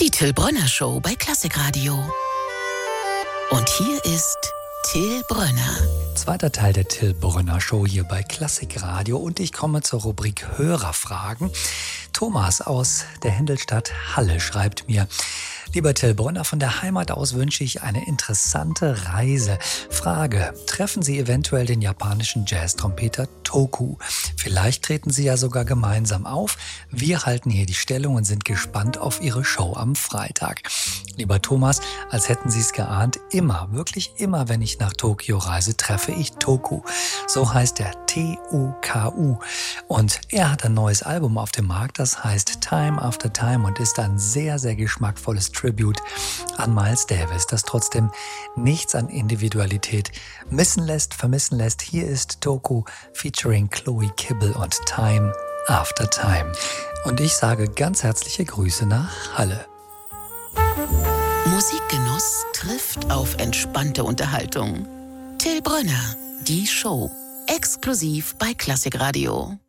Die Till Brönner Show bei Klassik Radio. Und hier ist Till Brönner. Zweiter Teil der Till Brönner Show hier bei Klassik Radio und ich komme zur Rubrik Hörerfragen. Thomas aus der Händelstadt Halle schreibt mir: Lieber Till Brönner, von der Heimat aus wünsche ich eine interessante Reise. Frage: Treffen Sie eventuell den japanischen Jazz-Trompeter Toku? Vielleicht treten Sie ja sogar gemeinsam auf. Wir halten hier die Stellung und sind gespannt auf Ihre Show am Freitag. Lieber Thomas, als hätten Sie es geahnt, immer, wirklich immer, wenn ich nach Tokio reise, treffe ich Toku. So heißt er, T-U-K-U. Und er hat ein neues Album auf dem Markt, das heißt Time After Time und ist ein sehr, sehr geschmackvolles Tribute an Miles Davis, das trotzdem nichts an Individualität vermissen lässt. Hier ist Toku featuring Chloe Kibble und Time After Time. Und ich sage ganz herzliche Grüße nach Halle. Musikgenuss trifft auf entspannte Unterhaltung. Till Brönner, die Show. Exklusiv bei Klassik Radio.